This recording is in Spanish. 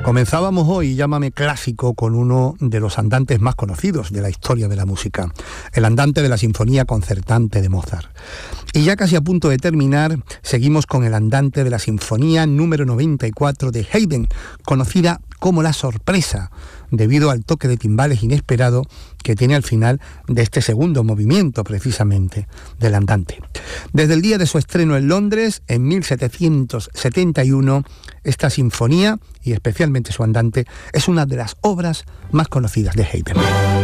Comenzábamos hoy Llámame Clásico con uno de los andantes más conocidos de la historia de la música, el andante de la Sinfonía Concertante de Mozart. Y ya casi a punto de terminar, seguimos con el andante de la Sinfonía número 94 de Haydn, conocida como La Sorpresa, debido al toque de timbales inesperado que tiene al final de este segundo movimiento, precisamente, del andante. Desde el día de su estreno en Londres, en 1771, esta sinfonía, y especialmente su andante, es una de las obras más conocidas de Haydn.